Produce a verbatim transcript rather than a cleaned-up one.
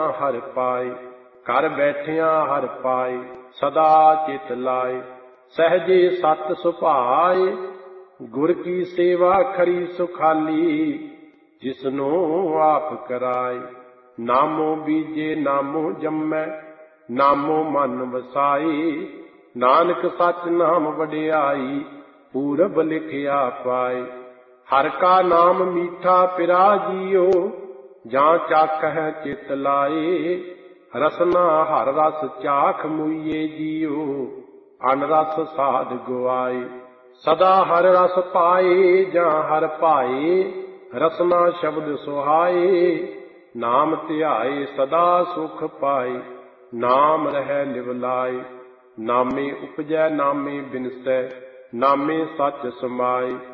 हर पाए, कर बैठिया हर पाए, सदा चित लाए। सहजे सत सुभाए, गुर की सेवा खरी सुखाली, जिसनो आप कराए। नामो बीजे नामो जम्मै, नामो मन वसाए। नानक सच नाम वडियाई, पूरब लिखिया पाए। हर का नाम मीठा पिरा जियो, जां चाख है चित लाए। रसना हर रस चाख मुइये जियो, अन रस साध गुआए। सदा हर रस पाए, जां हर पाए, रसना शब्द सुहाए। नाम ध्याए सदा सुख पाए, नाम रहै लिवलाए। नामे उपजै नामे बिनसै, नामे सच समाए।